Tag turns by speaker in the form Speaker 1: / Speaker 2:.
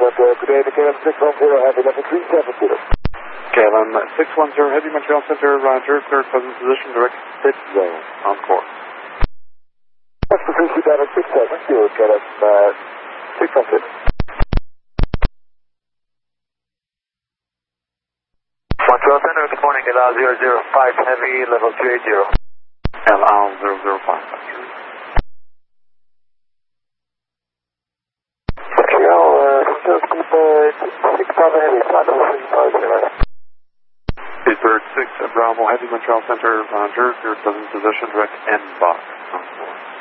Speaker 1: good day to KLM 610, Heavy level 370.
Speaker 2: KLM 610, Heavy Montreal Center, Roger, clear present position, direct pit zone, on course.
Speaker 1: That's the 3 seat out at 670, KLM 610.
Speaker 3: Montreal Center, good morning, allow 005, Heavy level 380.
Speaker 2: Allow 005. Pittsburgh 6 at Bravo, Heavy Montreal Center, Roger, clear present position, direct end box, on course.